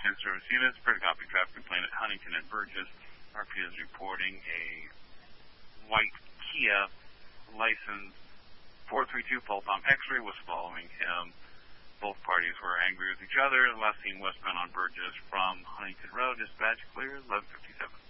and service units. Pretty copy traffic complaint at Huntington and Burgess. RP is reporting a white Kia license 432 Fulton X-ray was following him. Both parties were angry with each other. Last seen westbound on Burgess from Huntington Road. Dispatch clear, 11:57.